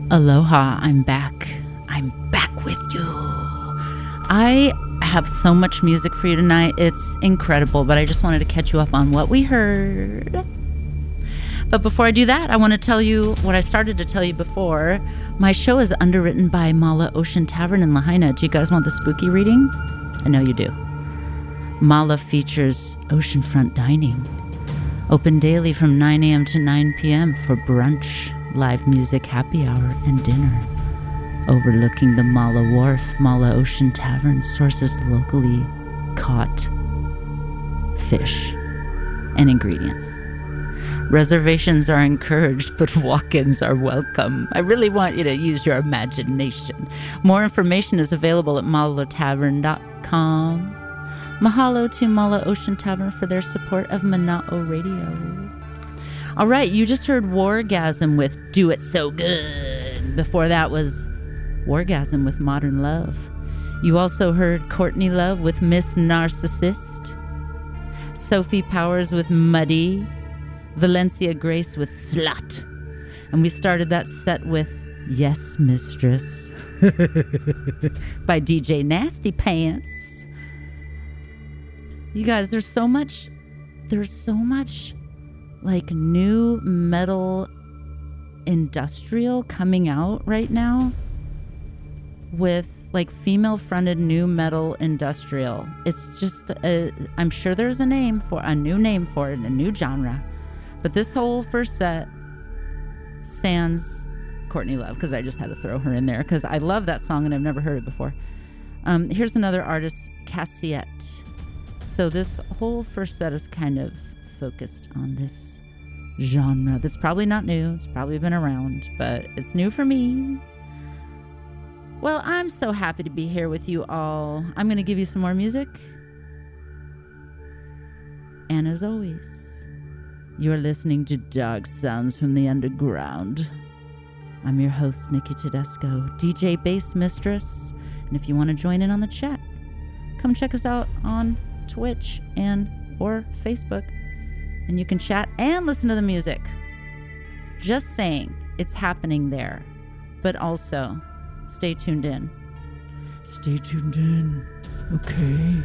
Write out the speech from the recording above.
Aloha, I'm back. I'm back with you. I have so much music for you tonight. It's incredible, but I just wanted to catch you up on what we heard. But before I do that, I want to tell you what I started to tell you before. My show is underwritten by Mala Ocean Tavern in Lahaina. Do you guys want the spooky reading? I know you do. Mala features oceanfront dining. Open daily from 9 a.m. to 9 p.m. for brunch, live music, happy hour, and dinner. Overlooking the Mala Wharf, Mala Ocean Tavern sources locally caught fish and ingredients. Reservations are encouraged, but walk-ins are welcome. I really want you to use your imagination. More information is available at malatavern.com. Mahalo to Mala Ocean Tavern for their support of Mana'o Radio. All right, you just heard Wargasm with Do It So Good. Before that was Wargasm with Modern Love. You also heard Courtney Love with Miss Narcissist. Sophie Powers with Muddy. Valencia Grace with Slut. And we started that set with Yes, Mistress by DJ Nasty Pants. You guys, there's so much like new metal industrial coming out right now with like female fronted new metal industrial. It's just I'm sure there's a new name for it, a new genre. But this whole first set, sans Courtney Love, because I just had to throw her in there because I love that song and I've never heard it before. Here's another artist, Cassiette. So this whole first set is kind of focused on this genre that's probably not new. It's probably been around, but it's new for me. Well, I'm so happy to be here with you all. I'm going to give you some more music. And as always, you're listening to Dark Sounds from the Underground. I'm your host, Nikki Tedesco, DJ Bass Mistress. And if you want to join in on the chat, come check us out on Twitch or Facebook. And you can chat and listen to the music. Just saying, it's happening there. But also, stay tuned in. Stay tuned in, okay?